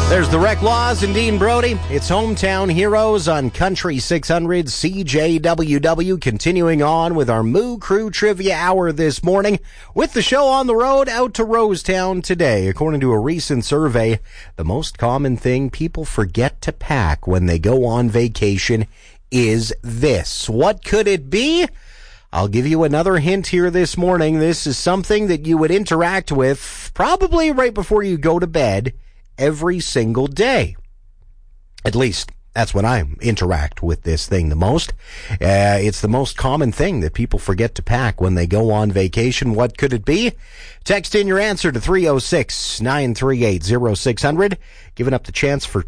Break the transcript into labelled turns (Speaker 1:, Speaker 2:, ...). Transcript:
Speaker 1: There's the Wreck Laws and Dean Brody. It's Hometown Heroes on Country 600 CJWW. Continuing on with our Moo Crew Trivia Hour this morning with the show on the road out to Rosetown today. According to a recent survey, the most common thing people forget to pack when they go on vacation is this. What could it be? I'll give you another hint here this morning. This is something that you would interact with probably right before you go to bed every single day. At least, that's when I interact with this thing the most. It's the most common thing that people forget to pack when they go on vacation. What could it be? Text in your answer to 306-938-0600. Giving up the chance for